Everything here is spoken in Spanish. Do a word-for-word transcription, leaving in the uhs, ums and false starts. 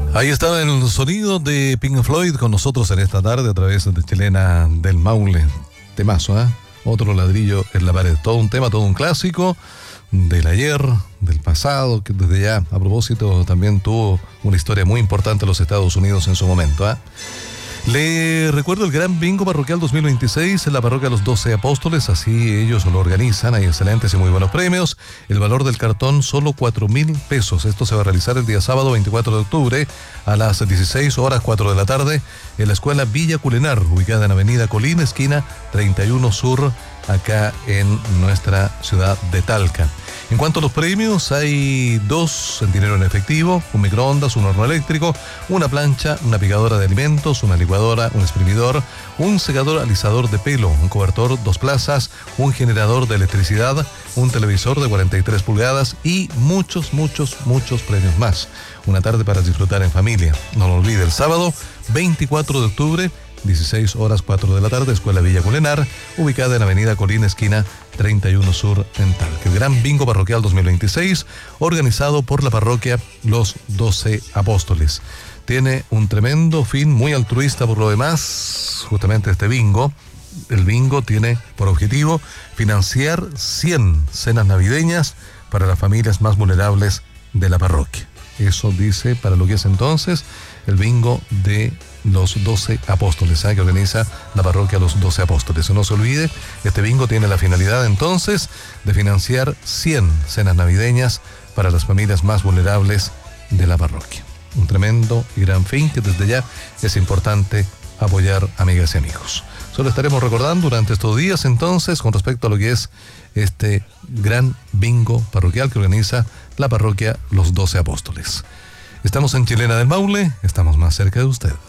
Ahí estaba el sonido de Pink Floyd con nosotros en esta tarde a través de Chilena del Maule. Temazo, ¿eh? Otro ladrillo en la pared. Todo un tema, todo un clásico del ayer, del pasado, que desde ya, a propósito, también tuvo una historia muy importante en los Estados Unidos en su momento, ¿eh? Le recuerdo el Gran Bingo Parroquial dos mil veintiséis en la Parroquia Los Doce Apóstoles, así ellos lo organizan, hay excelentes y muy buenos premios. El valor del cartón solo cuatro mil pesos. Esto se va a realizar el día sábado veinticuatro de octubre a las dieciséis horas cuatro de la tarde en la Escuela Villa Culenar, ubicada en Avenida Colina, esquina treinta y uno Sur, acá en nuestra ciudad de Talca. En cuanto a los premios, hay dos en dinero en efectivo, un microondas, un horno eléctrico, una plancha, una picadora de alimentos, una licuadora, un exprimidor, un secador alisador de pelo, un cobertor, dos plazas, un generador de electricidad, un televisor de cuarenta y tres pulgadas y muchos, muchos, muchos premios más. Una tarde para disfrutar en familia. No lo olvide, el sábado veinticuatro de octubre, dieciséis horas cuatro de la tarde, Escuela Villa Culenar, ubicada en Avenida Colina, esquina treinta y uno Sur en Talca. El Gran Bingo Parroquial dos mil veintiséis, organizado por la Parroquia Los Doce Apóstoles. Tiene un tremendo fin, muy altruista por lo demás, justamente este bingo. El bingo tiene por objetivo financiar cien cenas navideñas para las familias más vulnerables de la parroquia. Eso dice para lo que es entonces el bingo de los doce apóstoles, ¿eh? que organiza la parroquia Los Doce Apóstoles. No se olvide, este bingo tiene la finalidad entonces de financiar cien cenas navideñas para las familias más vulnerables de la parroquia. Un tremendo y gran fin que desde ya es importante apoyar, amigas y amigos. Solo estaremos recordando durante estos días entonces con respecto a lo que es este gran bingo parroquial que organiza la parroquia Los Doce Apóstoles. Estamos en Chilena del Maule, estamos más cerca de usted.